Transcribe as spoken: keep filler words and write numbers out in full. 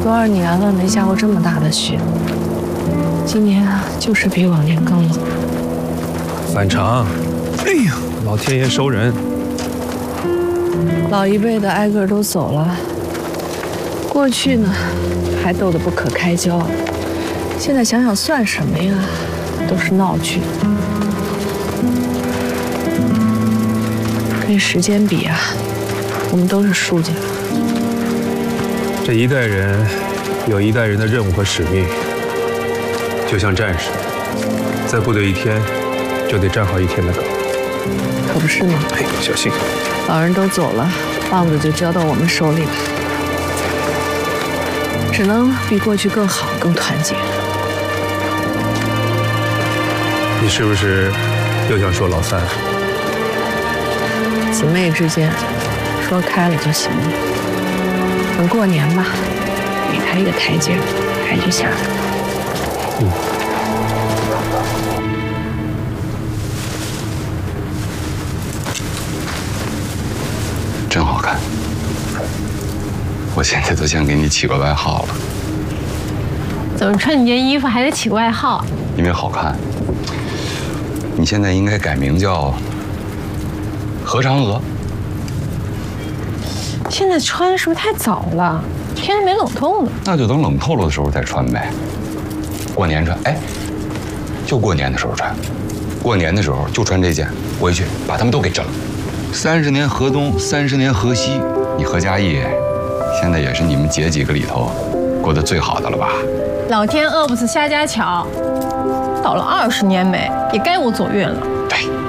多少年了没下过这么大的雪，今年啊就是比往年更冷。 反常，哎呀，老天爷收人。 老一辈的挨个都走了，过去呢还斗得不可开交，现在想想算什么呀，都是闹剧。跟时间比啊，我们都是输家。 这一代人有一代人的任务和使命，就像战士，在部队一天就得站好一天的岗。 可不是吗？ 哎，小心！ 老人都走了，棒子就交到我们手里了，只能比过去更好、更团结。 你是不是又想说老三？ 姊妹之间说开了就行了。等过年吧，给他一个台阶，他就下来。 嗯。 真好看，我现在都想给你起个外号了。 怎么穿你件衣服还得起个外号？ 因为好看。你现在应该改名叫何嫦娥。 现在穿是不是太早了？天还没冷透呢。 那就等冷透了的时候再穿呗。过年穿，哎，就过年的时候穿。过年的时候就穿这件，回去把他们都给整。三十年河东，三十年河西。你何嘉义现在也是你们姐几个里头过得最好的了吧？ 老天饿不死瞎家巧，倒了二十年霉，也该我走运了。 对。